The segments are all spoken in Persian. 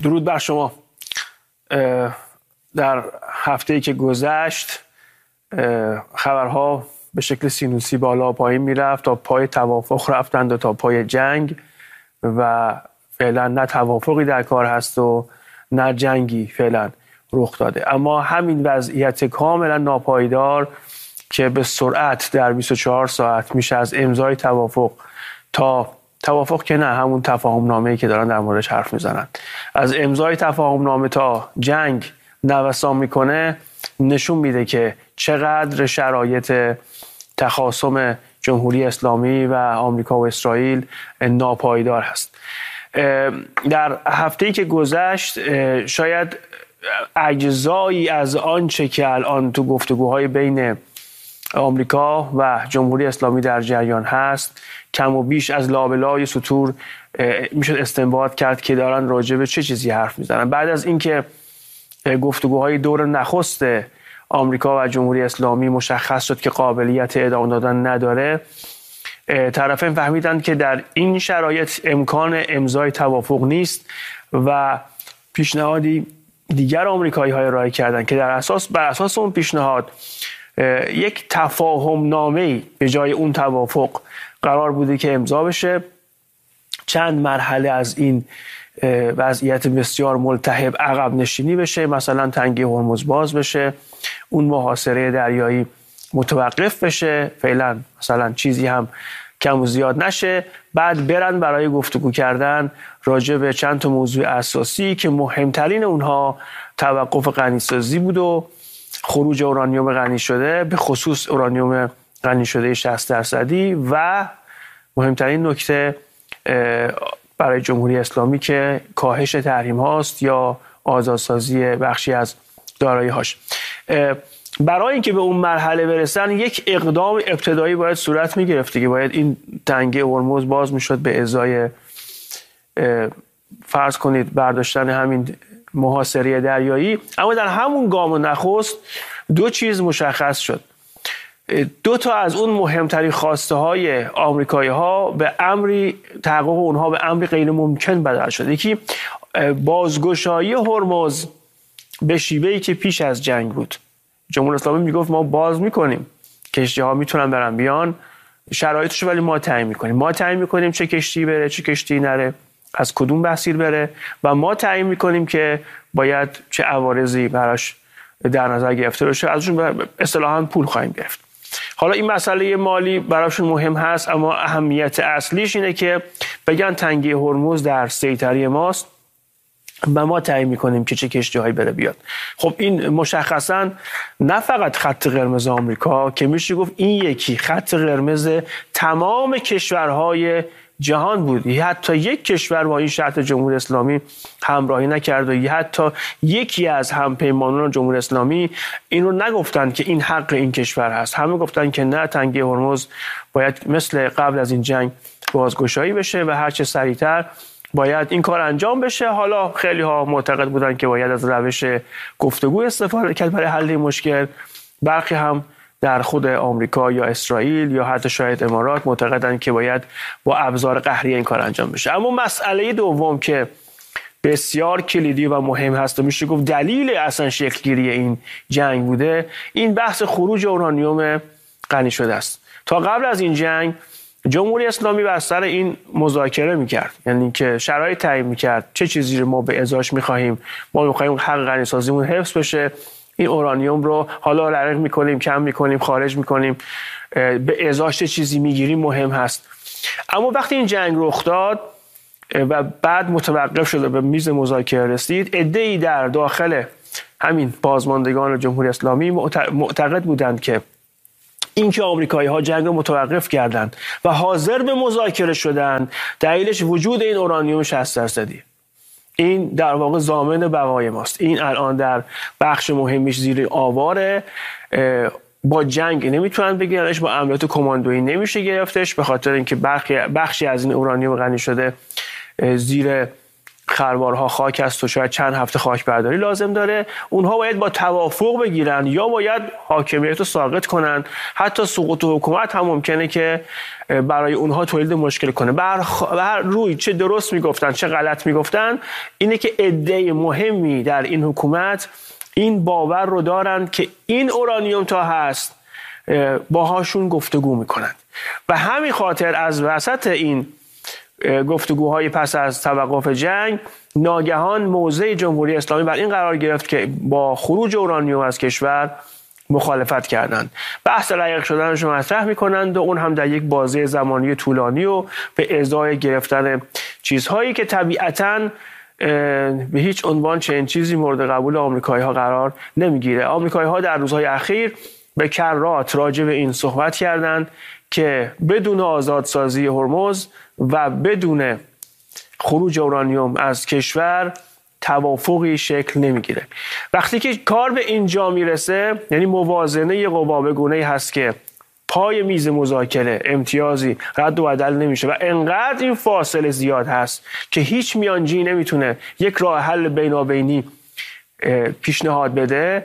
درود بر شما. در هفته‌ای که گذشت خبرها به شکل سینوسی بالا پایین میرفت، تا پای توافق رفتند و تا پای جنگ و فعلا نه توافقی در کار هست و نه جنگی فعلا رخ داده. اما همین وضعیت کاملا ناپایدار که به سرعت در 24 ساعت میشه از امضای توافق تا توافق که نه، همون تفاهم نامه‌ای که دارن در موردش حرف میزنن، از امضای تفاهم نامه تا جنگ نوسان میکنه، نشون میده که چقدر شرایط تخاصم جمهوری اسلامی و آمریکا و اسرائیل ناپایدار هست. در هفته‌ای که گذشت شاید اجزایی از آنچه که الان تو گفتگوهای بین آمریکا و جمهوری اسلامی در جریان هست کم و بیش از لابلای سطور میشد استنباط کرد که دارن راجع به چه چیزی حرف میزنن. بعد از اینکه گفتگوهای دور نخست آمریکا و جمهوری اسلامی مشخص شد که قابلیت ادامه دادن نداره، طرفین فهمیدند که در این شرایط امکان امضای توافق نیست و پیشنهادی دیگر آمریکایی های ارائه کردند که بر اساس اون پیشنهاد یک تفاهم نامه‌ای به جای اون توافق قرار بوده که امضا بشه. چند مرحله از این وضعیت بسیار ملتهب عقب نشینی بشه، مثلا تنگه هرمز باز بشه، اون محاصره دریایی متوقف بشه، فعلا مثلا چیزی هم کم و زیاد نشه، بعد برن برای گفتگو کردن راجع به چند تا موضوع اساسی که مهمترین اونها توقف غنیسازی بود و خروج اورانیوم غنی شده، به خصوص اورانیوم غنی شده 60% و مهمترین نکته برای جمهوری اسلامی که کاهش تحریم هاست یا آزادسازی بخشی از دارایی هاش. برای اینکه به اون مرحله برسن یک اقدام ابتدایی باید صورت می گرفت که باید این تنگه هرمز باز می شد به ازای فرض کنید برداشتن همین محاصره دریایی. اما در همون گام نخست دو چیز مشخص شد. دو تا از اون مهمترین خواسته های آمریکایی ها به امری تحقق اونها به امری غیر ممکن بدل شد. یکی بازگشایی هرمز به شیوهی که پیش از جنگ بود. جمهوری اسلامی میگفت ما باز میکنیم، کشتی ها میتونن برن بیان، شرایطش ولی ما تعیین میکنیم. ما تعیین میکنیم چه کشتی بره چه کشتی نره، از کدوم مسیر بره و ما تعیین میکنیم که باید چه عوارضی براش در نظر گرفته بشه، ازشون اصطلاحاً پول خواهیم گرفت. حالا این مسئله مالی براشون مهم هست، اما اهمیت اصلیش اینه که بگن تنگه هرمز در سیطره ماست و ما تعیین میکنیم که چه کشتی‌هایی بره بیاد. خب این مشخصاً نه فقط خط قرمز آمریکا که میشه گفت این یکی خط قرمز تمام کشورهای جهان بود. حتی یک کشور با این شرط جمهوری اسلامی همراهی نکرد و حتی یکی از همپیمانان جمهوری اسلامی این رو نگفتن که این حق این کشور هست. همه گفتن که نه، تنگه هرمز باید مثل قبل از این جنگ بازگشایی بشه و هرچه سریعتر باید این کار انجام بشه. حالا خیلی ها معتقد بودن که باید از روش گفتگو استفاده کرد برای حل مشکل. برخی هم در خود آمریکا یا اسرائیل یا حتی شاید امارات معتقدن که باید با ابزار قهری این کار انجام بشه. اما مسئله دوم که بسیار کلیدی و مهم هست و میشه گفت دلیل اصلا شکلگیری این جنگ بوده، این بحث خروج اورانیوم غنی شده است. تا قبل از این جنگ جمهوری اسلامی بر سر این مذاکره میکرد، یعنی که شرایط تعیین میکرد چه چیزی رو ما به ازاش میخواهیم. ما میخواهیم حق غنی سازیمون حفظ بشه، این اورانیوم رو حالا رقیق میکنیم، کم میکنیم، خارج میکنیم، به ازاش چه چیزی میگیریم مهم هست. اما وقتی این جنگ رخ داد و بعد متوقف شد و به میز مذاکره رسید، عده‌ای در داخل همین بازماندگان جمهوری اسلامی معتقد بودند که اینکه آمریکایی‌ها جنگ رو متوقف کردند و حاضر به مذاکره شدند دلیلش وجود این اورانیوم 60%. این در واقع ضامن بقای ماست. این الان در بخش مهمیش زیر آواره، با جنگ نمیتونن بگیرنش، با عملیات کماندویی نمیشه گرفتش، به خاطر اینکه بخشی از این اورانیوم غنی شده زیر خروارها خاک است و شاید چند هفته خاک برداری لازم داره. اونها باید با توافق بگیرن یا باید حاکمیت رو ساقط کنن. حتی سقوط حکومت هم ممکنه که برای اونها تولید مشکل کنه. به هر روی چه درست میگفتن چه غلط میگفتن، اینه که عده مهمی در این حکومت این باور رو دارن که این اورانیوم تا هست باهاشون گفتگو میکنن و همین خاطر از وسط این گفتگوهای پس از توقف جنگ ناگهان موضع جمهوری اسلامی بر این قرار گرفت که با خروج اورانیوم از کشور مخالفت کردند. بحث لایق شدنش رو مطرح میکنند و اون هم در یک بازه زمانی طولانی و به ازای گرفتن چیزهایی که طبیعتاً به هیچ عنوان چنین چیزی مورد قبول آمریکایی ها قرار نمیگیره. آمریکایی ها در روزهای اخیر به کرات راجع به این صحبت کردند که بدون آزادسازی هرمز و بدون خروج اورانیوم از کشور توافقی شکل نمیگیره. وقتی که کار به اینجا میرسه، یعنی موازنه قوا به گونه‌ای هست که پای میز مذاکره امتیازی رد و بدل نمیشه و انقدر این فاصله زیاد هست که هیچ میانجی نمیتونه یک راه حل بینابینی پیشنهاد بده،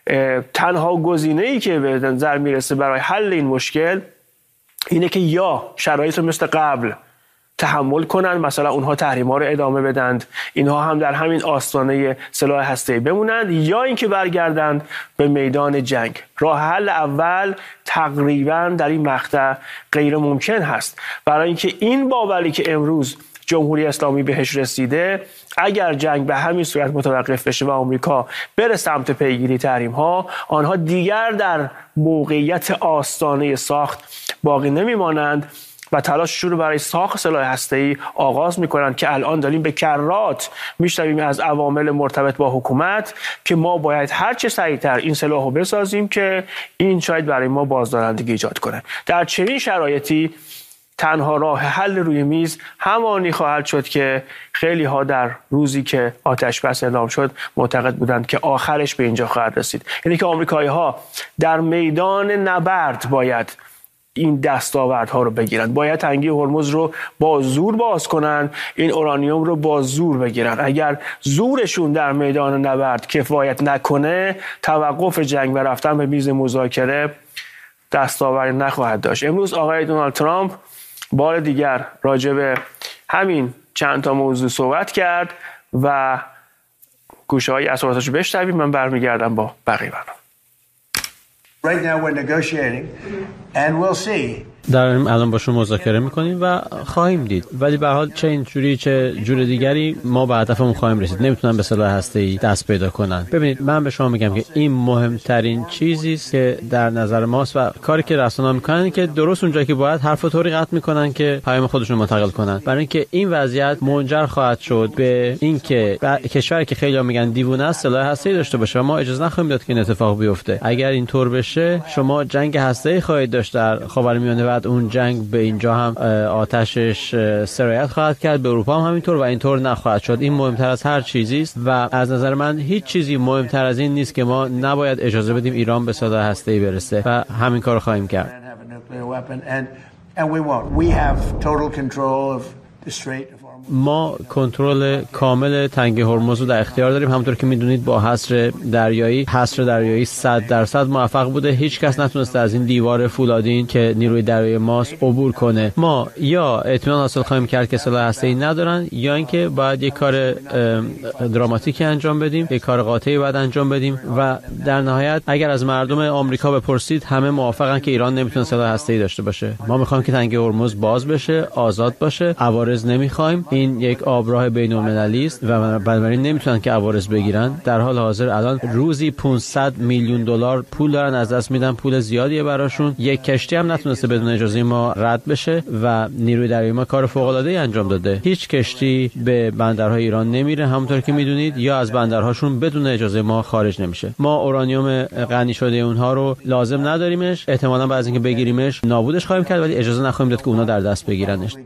تنها گزینه‌ای که به نظر میرسه برای حل این مشکل اینه که یا شرایط رو مثل قبل تحمل کنند، مثلا اونها تحریم‌ها رو ادامه بدند، اینها هم در همین آستانه سلاح هسته‌ای بمونند، یا اینکه برگردند به میدان جنگ. راه حل اول تقریبا در این مقطع غیر ممکن هست، برای اینکه این باوری که امروز جمهوری اسلامی بهش رسیده، اگر جنگ به همین صورت متوقف بشه و آمریکا بره سمت پیگیری تحریم‌ها، آنها دیگر در موقعیت آستانه ساخت باقی نمیمانند و تلاششون رو برای ساخت سلاح هسته‌ای آغاز میکنند که الان داریم به کرات میشنویم از عوامل مرتبط با حکومت که ما باید هر چه سریعتر این سلاح رو بسازیم که این شاید برای ما بازدارندگی ایجاد کنه. در چنین شرایطی تنها راه حل روی میز همانی خواهد شد که خیلی ها در روزی که آتش بس اعلام شد معتقد بودند که آخرش به اینجا خواهد رسید، یعنی که آمریکایی ها در میدان نبرد باید این دستاوردها رو بگیرن، باید تنگی هرمز رو با زور باز کنن، این اورانیوم رو با زور بگیرن. اگر زورشون در میدان نبرد کفایت نکنه، توقف جنگ و رفتن به میز مذاکره دستاوردی نخواهد داشت. امروز آقای دونالد ترامپ بار دیگر راجع به همین چند تا موضوع صحبت کرد و گوشه‌های اصالتش رو بشنویم، من برمیگردم با بقیه برنامه. Right now we're negotiating and we'll see. داریم الان با شما مذاکره میکنیم و خواهیم دید، ولی به هر حال چه اینجوری چه جور دیگری ما به هدفمون خواهیم رسید. نمیتونن به سلاح هسته‌ای دست پیدا کنن. ببینید من به شما میگم که این مهمترین چیزی است که در نظر ماست و کاری که رسانه‌ها میکنن که درست اونجایی که باید حرفو طوری قطع میکنن که پیام خودشون منتقل کنن، برای اینکه این وضعیت منجر خواهد شد به اینکه کشوری که خیلی‌ها میگن دیوونه است سلاح هسته‌ای داشته باشه و ما اجازه نخواهیم داد که این اتفاق بیفته. اگر اینطور بشه شما جنگ هسته‌ای خواهید داشت در خاورمیانه، اون جنگ به اینجا هم آتشش سرایت خواهد کرد، به اروپا هم همینطور و اینطور نخواهد شد. این مهمتر از هر چیزی است و از نظر من هیچ چیزی مهمتر از این نیست که ما نباید اجازه بدیم ایران به سلاح هسته‌ای برسه و همین کارو خواهیم کرد. ما کنترل کامل تنگه هرمز رو در اختیار داریم. همونطور که میدونید با حصر دریایی 100% موفق بوده. هیچ کس نتونسته از این دیوار فولادین که نیروی دریایی ماست عبور کنه. ما یا اطمینان حاصل خواهیم کرد که سلاح هسته‌ای ندارن، یا اینکه باید یک کار دراماتیکی انجام بدیم، یک کار قاطعی باید انجام بدیم و در نهایت اگر از مردم آمریکا بپرسید همه موافقن که ایران نمیتونه سلاح هسته‌ای داشته باشه. ما میخوایم که تنگه هرمز باز بشه، آزاد باشه، عوارض نمیخوایم. این یک آبراه بین‌المللی است و بنابراین نمیتونن که عوارض بگیرن. در حال حاضر الان روزی 500 میلیون دلار پول دارن از دست میدن، پول زیادیه براشون. یک کشتی هم نتونسته بدون اجازه ما رد بشه و نیروی دریایی ما کار فوق‌العاده‌ای انجام داده. هیچ کشتی به بندرهای ایران نمیره، همونطور که میدونید، یا از بندرهاشون بدون اجازه ما خارج نمیشه. ما اورانیوم غنی شده اونها رو لازم نداریمش، احتمالاً بعد از اینکه بگیریمش نابودش خواهیم کرد، ولی اجازه نخواهیم داد که اونا در دست بگیرنش.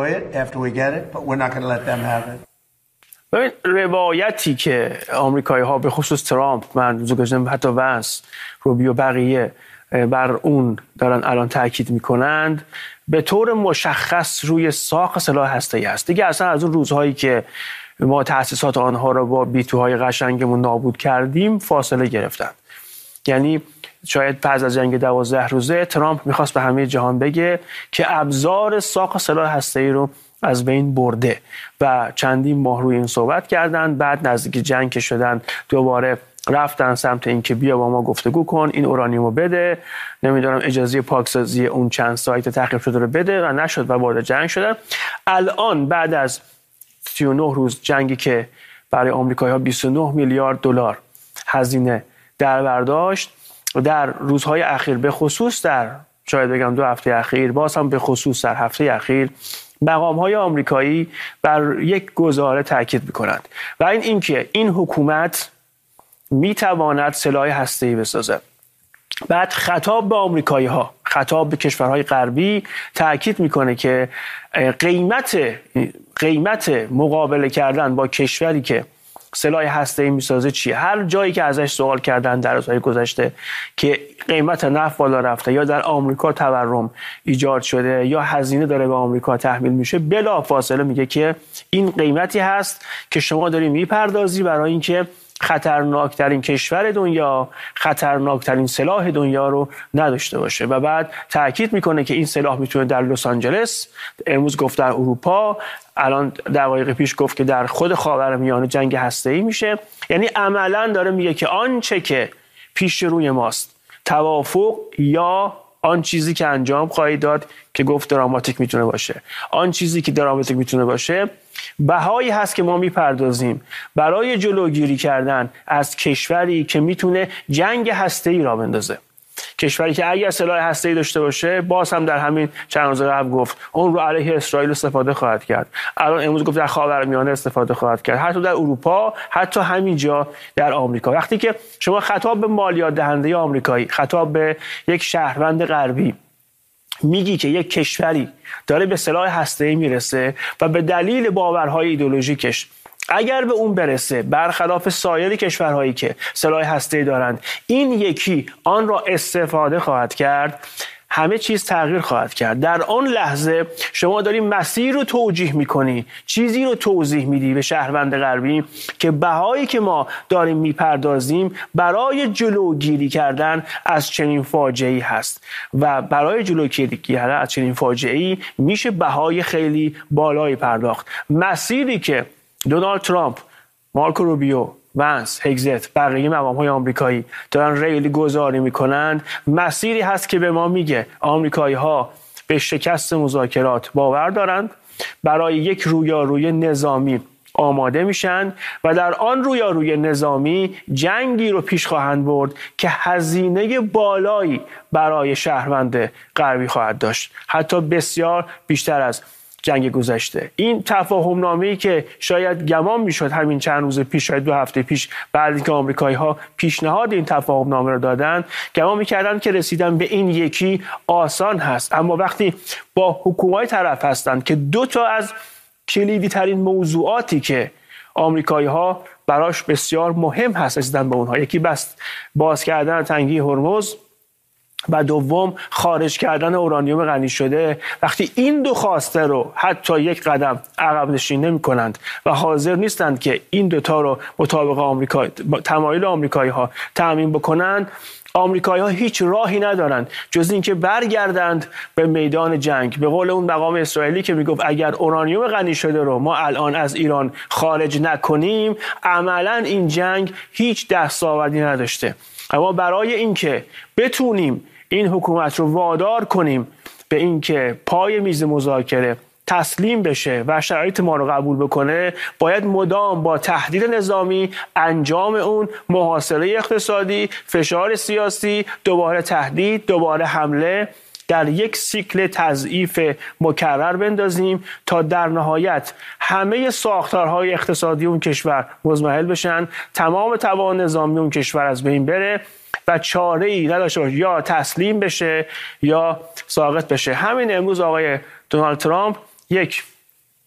ببین روایتی که آمریکایی ها به خصوص ترامپ، من زوگجنم حتی وانس، روبیو، بقیه بر اون دارن الان تاکید میکنند، به طور مشخص روی ساخت سلاح هسته‌ای است. دیگه اصلا از اون روزهایی که ما تأسیسات آنها را با بیتوهای قشنگمون نابود کردیم فاصله گرفتن. یعنی شاید پس از جنگ 12 روزه ترامپ میخواست به همه جهان بگه که ابزار ساخت سلاح هسته‌ای رو از بین برده و چندین ماه روی این صحبت کردن. بعد نزدیک جنگ که شدن دوباره رفتن سمت این که بیا با ما گفتگو کن، این اورانیومو بده، نمیدونم اجازه پاکسازی اون چند سایت تخریب شده رو بده، و نشد و وارد جنگ شدن. الان بعد از 39 روز جنگی که برای آمریکایی‌ها 29 میلیارد دلار هزینه در برداشت، در روزهای اخیر به خصوص در شاید بگم 2 هفته اخیر، باز هم به خصوص در هفته اخیر، مقام‌های آمریکایی بر یک گزاره تاکید می‌کنند و اینکه این حکومت می‌تواند سلاح هسته‌ای بسازد. بعد خطاب به آمریکایی‌ها، خطاب به کشورهای غربی تاکید می‌کنه که قیمت مقابله کردن با کشوری که سلاح هسته‌ای میسازه چیه؟ هر جایی که ازش سوال کردن در روزهای گذشته که قیمت نفت بالا رفته یا در آمریکا تورم ایجاد شده یا هزینه داره به آمریکا تحمیل میشه، بلافاصله میگه که این قیمتی هست که شما داری میپردازی برای اینکه خطرناکترین کشور دنیا، خطرناکترین سلاح دنیا رو نداشته باشه. و بعد تاکید میکنه که این سلاح میتونه در لس آنجلس، امروز گفت در اروپا، الان دقایق پیش گفت که در خود خاورمیانه جنگ هسته‌ای میشه. یعنی عملاً داره میگه که آنچه که پیش روی ماست توافق یا آن چیزی که انجام خواهید داد که گفت دراماتیک میتونه باشه، آن چیزی که دراماتیک میتونه باشه بهایی هست که ما میپردازیم برای جلوگیری کردن از کشوری که میتونه جنگ هسته‌ای را بندازه. کشوری که اگر سلاح هسته‌ای داشته باشه، باز هم در همین چند روز قبل گفت اون رو علیه اسرائیل استفاده خواهد کرد. الان امروز گفت در خاورمیانه استفاده خواهد کرد، حتی در اروپا، حتی همینجا در آمریکا. وقتی که شما خطاب به مالیات دهنده آمریکایی، خطاب به یک شهروند غربی میگی که یک کشوری داره به سلاح هسته‌ای میرسه و به دلیل باورهای ایدئولوژیکش اگر به اون برسه، برخلاف سایر کشورهایی که سلاح هسته‌ای دارند، این یکی آن را استفاده خواهد کرد، همه چیز تغییر خواهد کرد. در آن لحظه شما داری مسیر رو توجیه میکنی، چیزی رو توضیح میدی به شهروند غربی که بهایی که ما داریم میپردازیم برای جلوگیری کردن از چنین فاجعه‌ای هست و برای جلوگیری کردن از چنین فاجعه‌ای میشه بهای خیلی بالایی پرداخت. مسیری که دونالد ترامپ، مارکو روبیو، ونس، هگزت، بقیه مقام‌های آمریکایی دارن ریلی گذاری میکنند، مسیری هست که به ما میگه آمریکایی‌ها به شکست مذاکرات باور دارند، برای یک رویارویی نظامی آماده میشن و در آن رویارویی نظامی جنگی رو پیش خواهند برد که هزینه بالایی برای شهروند غربی خواهد داشت، حتی بسیار بیشتر از جنگ گذشته. این تفاهم نامه‌ای که شاید گمان میشد همین چند روز پیش، شاید 2 هفته پیش، بعد اینکه آمریکایی‌ها پیشنهاد این تفاهم نامه رو دادن، گمان می‌کردن که رسیدن به این یکی آسان هست. اما وقتی با حکومت طرف هستند که 2 تا از کلیدی ترین موضوعاتی که آمریکایی‌ها براش بسیار مهم هست رسیدن به اونها، یکی باز کردن تنگی هرمز و دوم خارج کردن اورانیوم غنی شده، وقتی این 2 خواسته رو حتی یک قدم عقب نشینی نمی‌کنند و حاضر نیستند که این 2 تا رو مطابق تمایل آمریکایی‌ها تامین بکنند، آمریکایی‌ها هیچ راهی ندارند جز اینکه برگردند به میدان جنگ. به قول اون مقام اسرائیلی که میگفت اگر اورانیوم غنی شده رو ما الان از ایران خارج نکنیم، عملاً این جنگ هیچ دستاوردی نداشته. اما برای اینکه بتونیم این حکومت رو وادار کنیم به اینکه پای میز مذاکره تسلیم بشه و شرایط ما رو قبول بکنه، باید مدام با تهدید نظامی، انجام اون، محاصره اقتصادی، فشار سیاسی، دوباره تهدید، دوباره حمله، در یک سیکل تضعیف مکرر بندازیم تا در نهایت همه ساختارهای اقتصادی اون کشور مضمحل بشن، تمام توان نظامی اون کشور از بین بره و چاره‌ای نداشته باشه، یا تسلیم بشه یا ساقط بشه. همین امروز آقای دونالد ترامپ یک